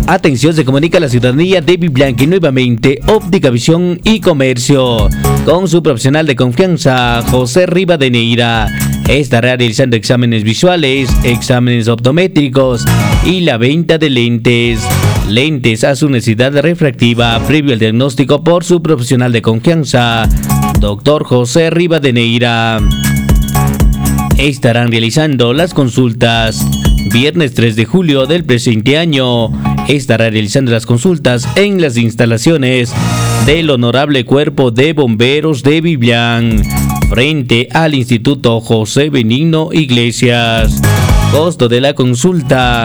Atención, se comunica a la ciudadanía de Vivian que nuevamente Óptica Visión y Comercio, con su profesional de confianza, José Rivadeneira, estará realizando exámenes visuales, exámenes optométricos y la venta de lentes. Lentes a su necesidad refractiva previo al diagnóstico por su profesional de confianza, Dr. José Rivadeneira. Estarán realizando las consultas. Viernes 3 de julio del presente año estará realizando las consultas en las instalaciones del Honorable Cuerpo de Bomberos de Vivian, frente al Instituto José Benigno Iglesias. Costo de la consulta,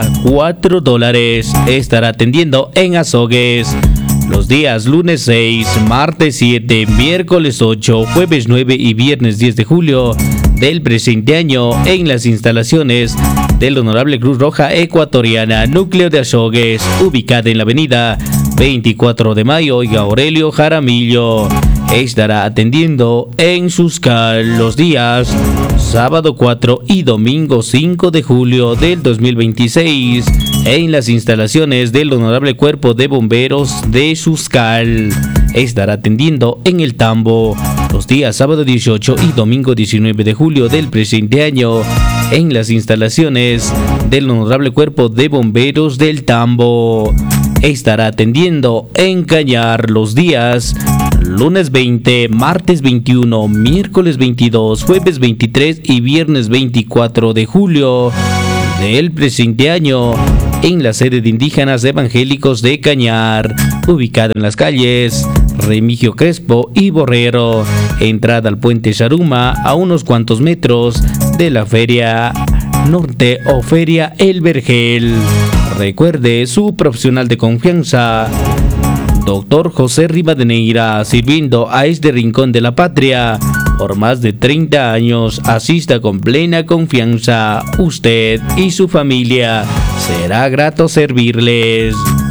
$4. Estará atendiendo en Azogues los días lunes 6, martes 7, miércoles 8, jueves 9 y viernes 10 de julio del presente año en las instalaciones del Honorable Cruz Roja Ecuatoriana, núcleo de Azogues, ubicada en la avenida 24 de Mayo y Aurelio Jaramillo. Estará atendiendo en Suscal los días sábado 4 y domingo 5 de julio del 2026 en las instalaciones del Honorable Cuerpo de Bomberos de Suscal. Estará atendiendo en El Tambo los días sábado 18 y domingo 19 de julio del presente año en las instalaciones del Honorable Cuerpo de Bomberos del Tambo. Estará atendiendo en Cañar los días lunes 20, martes 21, miércoles 22, jueves 23 y viernes 24 de julio del presente año en la sede de Indígenas Evangélicos de Cañar, ubicada en las calles Remigio Crespo y Borrero, entrada al puente Charuma a unos cuantos metros de la Feria Norte o Feria El Vergel. Recuerde, su profesional de confianza, Dr. José Rivadeneira, sirviendo a este rincón de la patria por más de 30 años. Asista con plena confianza. Usted y su familia, será grato servirles.